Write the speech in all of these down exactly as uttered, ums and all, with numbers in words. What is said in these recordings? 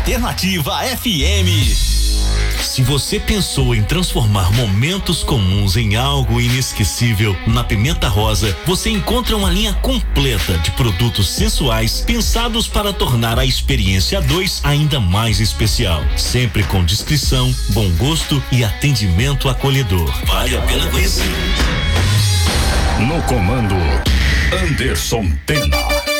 Alternativa F M. Se você pensou em transformar momentos comuns em algo inesquecível, na Pimenta Rosa você encontra uma linha completa de produtos sensuais pensados para tornar a experiência a dois ainda mais especial. Sempre com discrição, bom gosto e atendimento acolhedor. Vale a pena conhecer. No comando, Anderson Pena.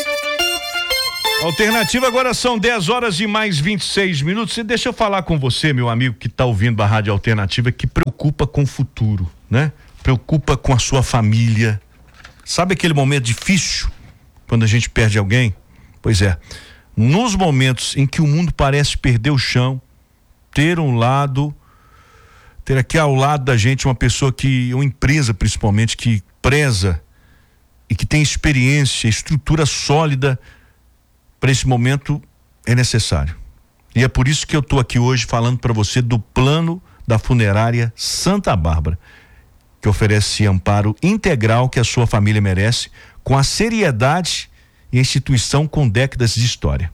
Alternativa, agora são dez horas e mais vinte e seis minutos. E deixa eu falar com você, meu amigo que está ouvindo a Rádio Alternativa, que preocupa com o futuro, né? Preocupa com a sua família. Sabe aquele momento difícil quando a gente perde alguém? Pois é, nos momentos em que o mundo parece perder o chão, ter um lado, ter aqui ao lado da gente uma pessoa que, uma empresa principalmente, que preza e que tem experiência, estrutura sólida, para esse momento é necessário. E é por isso que eu estou aqui hoje falando para você do plano da funerária Santa Bárbara, que oferece amparo integral que a sua família merece, com a seriedade e instituição com décadas de história.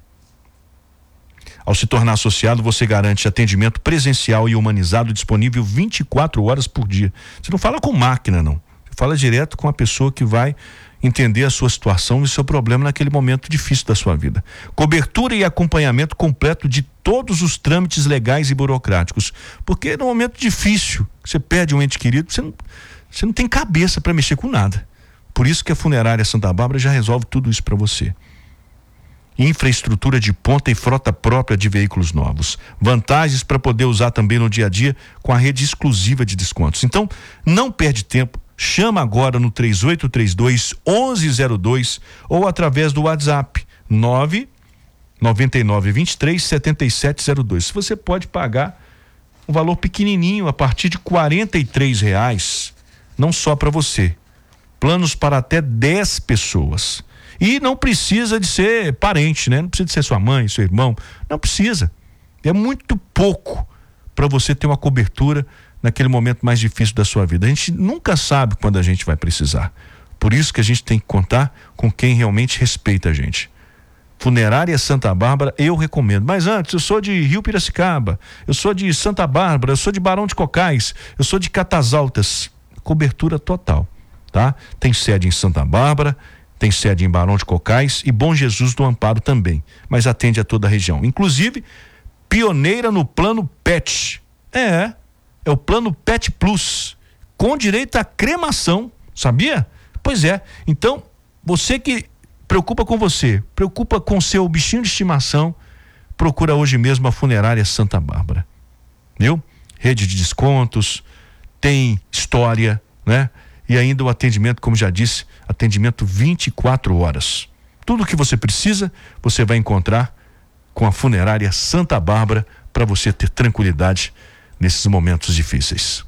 Ao se tornar associado, você garante atendimento presencial e humanizado disponível vinte e quatro horas por dia. Você não fala com máquina, não. Você fala direto com a pessoa que vai entender a sua situação e o seu problema naquele momento difícil da sua vida. Cobertura e acompanhamento completo de todos os trâmites legais e burocráticos. Porque no momento difícil, você perde um ente querido, você não, você não tem cabeça para mexer com nada. Por isso que a funerária Santa Bárbara já resolve tudo isso para você. Infraestrutura de ponta e frota própria de veículos novos. Vantagens para poder usar também no dia a dia com a rede exclusiva de descontos. Então, não perde tempo. Chama agora no três oito três dois, onze zero dois ou através do WhatsApp nove nove nove dois três sete sete zero dois. Você pode pagar um valor pequenininho a partir de quarenta e três reais, não só para você. Planos para até dez pessoas. E não precisa de ser parente, né? Não precisa de ser sua mãe, seu irmão. Não precisa. É muito pouco para você ter uma cobertura naquele momento mais difícil da sua vida. A gente nunca sabe quando a gente vai precisar. Por isso que a gente tem que contar com quem realmente respeita a gente. Funerária Santa Bárbara, eu recomendo. Mas antes, eu sou de Rio Piracicaba, eu sou de Santa Bárbara, eu sou de Barão de Cocais, eu sou de Catas Altas. Cobertura total, tá? Tem sede em Santa Bárbara, tem sede em Barão de Cocais e Bom Jesus do Amparo também, mas atende a toda a região. Inclusive, pioneira no plano P E T. É, é o plano P E T Plus, com direito à cremação, sabia? Pois é, então, você que preocupa com você, preocupa com seu bichinho de estimação, procura hoje mesmo a funerária Santa Bárbara, viu? Rede de descontos, tem história, né? E ainda o atendimento, como já disse, atendimento vinte e quatro horas. Tudo o que você precisa, você vai encontrar com a funerária Santa Bárbara para você ter tranquilidade nesses momentos difíceis.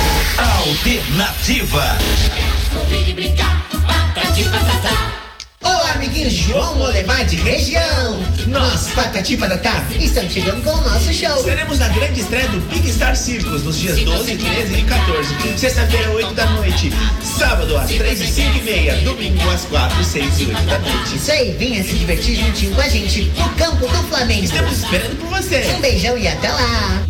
Alternativa. Olá, amiguinhos João Molevade região. Nós, Patati Patatá, estamos chegando com o nosso show. Estaremos na grande estreia do Big Star Circus nos dias doze, treze e quatorze. Sexta-feira, oito da noite. Sábado, às três e cinco e meia. Domingo, às quatro, seis e oito da noite. Isso aí, venha se divertir juntinho com a gente no campo do Flamengo. Estamos esperando por você. Um beijão e até lá.